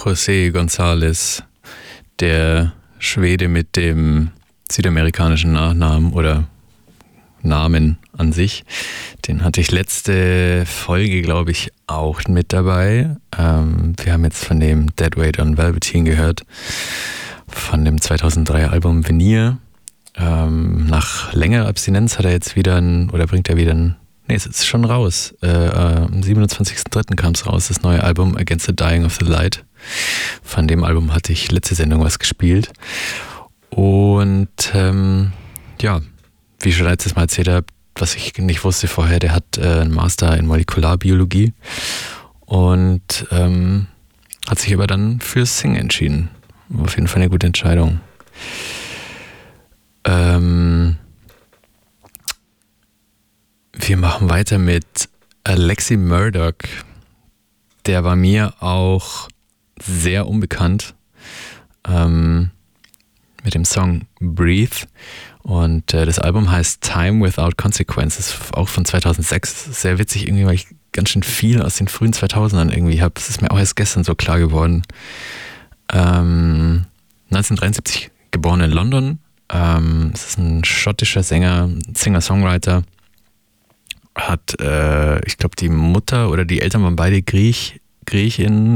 José González, der Schwede mit dem südamerikanischen Nachnamen oder Namen an sich. Den hatte ich letzte Folge, glaube ich, auch mit dabei. Wir haben jetzt von dem Dead Weight on Velveteen gehört, von dem 2003 Album Veneer. Nach längerer Abstinenz hat er jetzt wieder bringt er wieder es ist schon raus. Am 27.03. kam es raus, das neue Album Against the Dying of the Light. Von dem Album hatte ich letzte Sendung was gespielt. Und wie ich schon letztes Mal erzählt habe, was ich nicht wusste vorher, der hat einen Master in Molekularbiologie und hat sich aber dann fürs Singen entschieden. Auf jeden Fall eine gute Entscheidung. Wir machen weiter mit Alexi Murdoch. Der war mir auch sehr unbekannt. Mit dem Song Breathe. Und das Album heißt Time Without Consequences, auch von 2006. Sehr witzig irgendwie, weil ich ganz schön viel aus den frühen 2000ern irgendwie habe. Das ist mir auch erst gestern so klar geworden. 1973 geboren in London. Es ist ein schottischer Sänger, Singer-Songwriter. Hat, ich glaube, die Mutter oder die Eltern waren beide Griechen.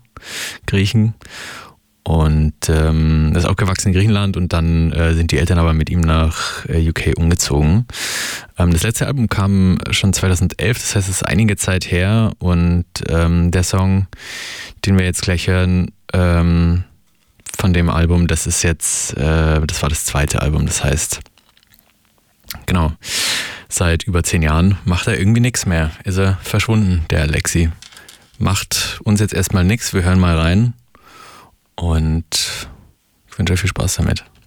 Und ist aufgewachsen in Griechenland und dann sind die Eltern aber mit ihm nach UK umgezogen. Das letzte Album kam schon 2011, das heißt, es ist einige Zeit her und der Song, den wir jetzt gleich hören, von dem Album, das ist jetzt, das war das zweite Album, das heißt, genau, seit über 10 Jahren macht er irgendwie nichts mehr, ist er verschwunden, der Alexi. Macht uns jetzt erstmal nichts, wir hören mal rein. Und ich wünsche euch viel Spaß damit.